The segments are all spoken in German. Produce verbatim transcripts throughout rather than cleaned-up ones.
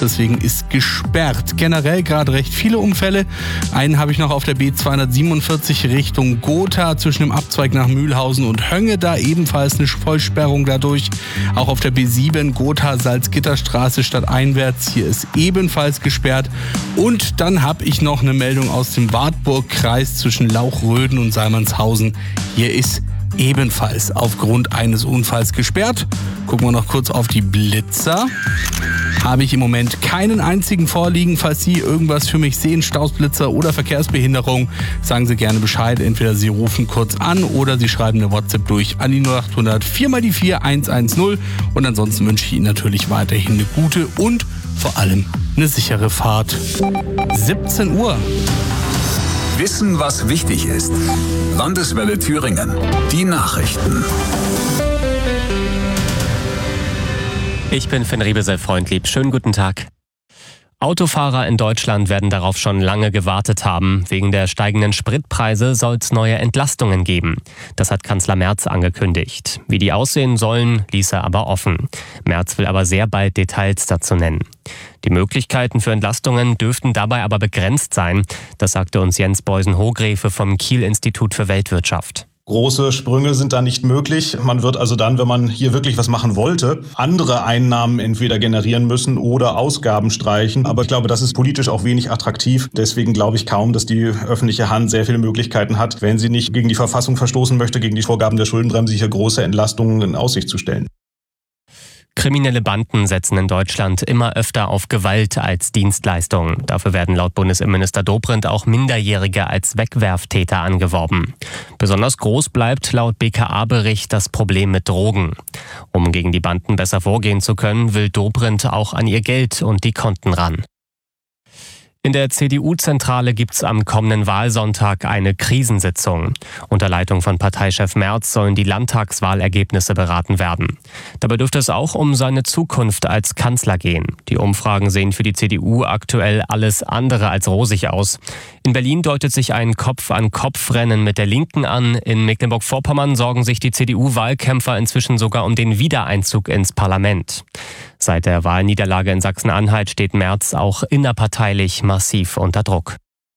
deswegen ist gesperrt. Generell gerade recht viele Unfälle. Einen habe ich noch auf der B zweihundertsiebenundvierzig Richtung Gotha zwischen dem Abzweig nach Mühlhausen und Hönge. Da ebenfalls eine Vollsperrung dadurch. Auch auf der B sieben Gotha Salzgitterstraße stadteinwärts. Hier ist ebenfalls gesperrt. Und dann habe ich noch eine Meldung aus dem Wartburgkreis zwischen Lauchröden und Salmannshausen. Hier ist ebenfalls aufgrund eines Unfalls gesperrt. Gucken wir noch kurz auf die Blitzer. Habe ich im Moment keinen einzigen vorliegen. Falls Sie irgendwas für mich sehen, Stausblitzer oder Verkehrsbehinderung, sagen Sie gerne Bescheid. Entweder Sie rufen kurz an oder Sie schreiben eine WhatsApp durch an die null acht hundert vier mal die vier eins eins null. Und ansonsten wünsche ich Ihnen natürlich weiterhin eine gute und vor allem eine sichere Fahrt. siebzehn Uhr. Wissen, was wichtig ist. Landeswelle Thüringen. Die Nachrichten. Ich bin Finn Riebesel-Freundlieb. Schönen guten Tag. Autofahrer in Deutschland werden darauf schon lange gewartet haben. Wegen der steigenden Spritpreise soll es neue Entlastungen geben. Das hat Kanzler Merz angekündigt. Wie die aussehen sollen, ließ er aber offen. Merz will aber sehr bald Details dazu nennen. Die Möglichkeiten für Entlastungen dürften dabei aber begrenzt sein. Das sagte uns Jens Beusen-Hogrefe vom Kiel-Institut für Weltwirtschaft. Große Sprünge sind da nicht möglich. Man wird also dann, wenn man hier wirklich was machen wollte, andere Einnahmen entweder generieren müssen oder Ausgaben streichen. Aber ich glaube, das ist politisch auch wenig attraktiv. Deswegen glaube ich kaum, dass die öffentliche Hand sehr viele Möglichkeiten hat, wenn sie nicht gegen die Verfassung verstoßen möchte, gegen die Vorgaben der Schuldenbremse, hier große Entlastungen in Aussicht zu stellen. Kriminelle Banden setzen in Deutschland immer öfter auf Gewalt als Dienstleistung. Dafür werden laut Bundesinnenminister Dobrindt auch Minderjährige als Wegwerftäter angeworben. Besonders groß bleibt laut B K A-Bericht das Problem mit Drogen. Um gegen die Banden besser vorgehen zu können, will Dobrindt auch an ihr Geld und die Konten ran. In der C D U-Zentrale gibt's am kommenden Wahlsonntag eine Krisensitzung. Unter Leitung von Parteichef Merz sollen die Landtagswahlergebnisse beraten werden. Dabei dürfte es auch um seine Zukunft als Kanzler gehen. Die Umfragen sehen für die C D U aktuell alles andere als rosig aus. In Berlin deutet sich ein Kopf-an-Kopf-Rennen mit der Linken an. In Mecklenburg-Vorpommern sorgen sich die C D U-Wahlkämpfer inzwischen sogar um den Wiedereinzug ins Parlament. Seit der Wahlniederlage in Sachsen-Anhalt steht Merz auch innerparteilich massiv unter Druck.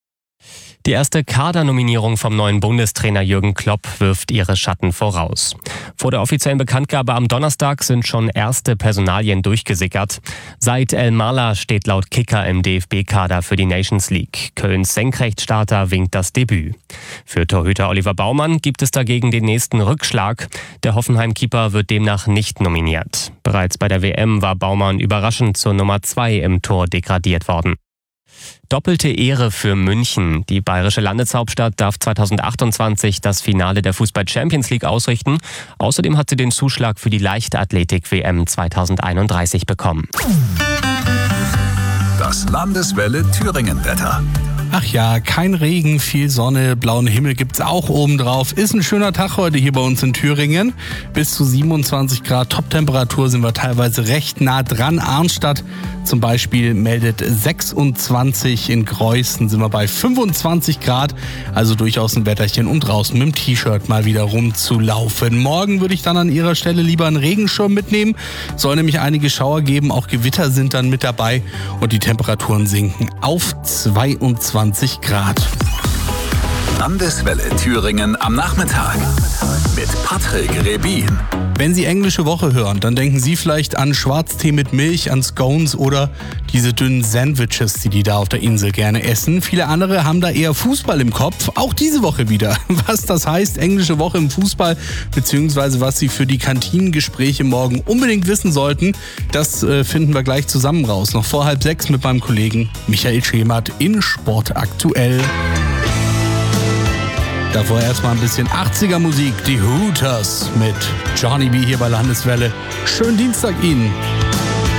Die erste Kadernominierung vom neuen Bundestrainer Jürgen Klopp wirft ihre Schatten voraus. Vor der offiziellen Bekanntgabe am Donnerstag sind schon erste Personalien durchgesickert. Said El-Mala steht laut Kicker im D F B-Kader für die Nations League. Kölns Senkrechtstarter winkt das Debüt. Für Torhüter Oliver Baumann gibt es dagegen den nächsten Rückschlag. Der Hoffenheim-Keeper wird demnach nicht nominiert. Bereits bei der W M war Baumann überraschend zur Nummer zwei im Tor degradiert worden. Doppelte Ehre für München. Die bayerische Landeshauptstadt darf zweitausendachtundzwanzig das Finale der Fußball-Champions League ausrichten. Außerdem hat sie den Zuschlag für die Leichtathletik-W M zweitausendeinunddreißig bekommen. Das Landeswelle Thüringen-Wetter. Ach ja, kein Regen, viel Sonne, blauen Himmel gibt's auch obendrauf. Ist ein schöner Tag heute hier bei uns in Thüringen. Bis zu siebenundzwanzig Grad Top-Temperatur sind wir teilweise recht nah dran. Arnstadt zum Beispiel meldet sechsundzwanzig, in Greußen sind wir bei fünfundzwanzig Grad. Also durchaus ein Wetterchen, um draußen mit dem T-Shirt mal wieder rumzulaufen. Morgen würde ich dann an Ihrer Stelle lieber einen Regenschirm mitnehmen. Soll nämlich einige Schauer geben, auch Gewitter sind dann mit dabei und die Temperaturen sinken auf zweiundzwanzig Grad. Landeswelle Thüringen am Nachmittag mit Patrick Rebin. Wenn Sie englische Woche hören, dann denken Sie vielleicht an Schwarztee mit Milch, an Scones oder diese dünnen Sandwiches, die die da auf der Insel gerne essen. Viele andere haben da eher Fußball im Kopf, auch diese Woche wieder. Was das heißt, englische Woche im Fußball, beziehungsweise was Sie für die Kantinengespräche morgen unbedingt wissen sollten, das äh, finden wir gleich zusammen raus. Noch vor halb sechs mit meinem Kollegen Michael Schemert in Sport aktuell. Davor erstmal ein bisschen achtziger Musik, die Hooters mit Johnny B hier bei Landeswelle. Schönen Dienstag Ihnen.